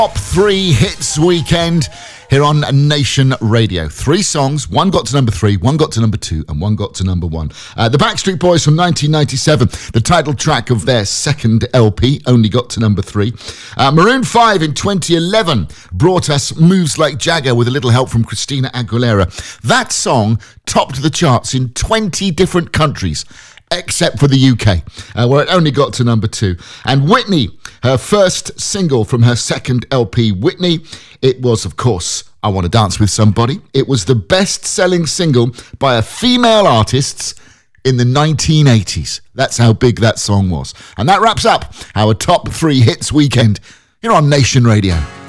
Top 3 hits weekend here on Nation Radio. 3 songs, one got to number 3, one got to number 2, and one got to number 1. The Backstreet Boys from 1997, the title track of their second LP, only got to number 3. Maroon 5 in 2011 brought us Moves Like Jagger with a little help from Christina Aguilera. That song topped the charts in 20 different countries, except for the UK, where it only got to number 2. And Whitney, her first single from her second LP, Whitney, it was, of course, I Want to Dance With Somebody. It was the best-selling single by a female artist in the 1980s. That's how big that song was. And that wraps up our Top 3 Hits weekend here on Nation Radio.